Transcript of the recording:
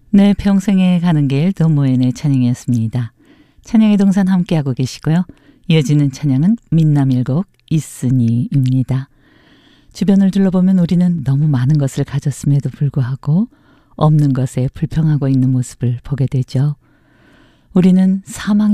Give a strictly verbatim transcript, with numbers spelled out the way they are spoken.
내 평생에 가는 길 도모엔의 찬양이었습니다. 찬양의 동산 함께하고 계시고요. 이어지는 찬양은 민남일곡 있으니입니다. 주변을 둘러보면 우리는 너무 많은 것을 가졌음에도 불구하고 없는 것에 불평하고 있는 모습을 보게 되죠. 우리는 사망의